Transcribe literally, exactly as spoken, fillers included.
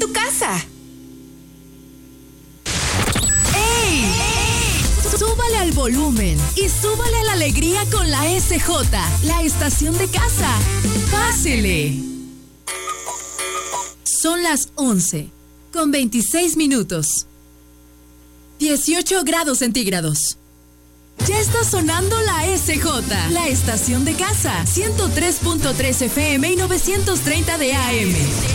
tu casa. ¡Ey! ¡Ey! Súbale al volumen y súbale a la alegría con la S J, la estación de casa. Pásele. Son las once, con veintiséis minutos. dieciocho grados centígrados. Ya está sonando la S J, la estación de casa, ciento tres punto tres F M y novecientos treinta de A M.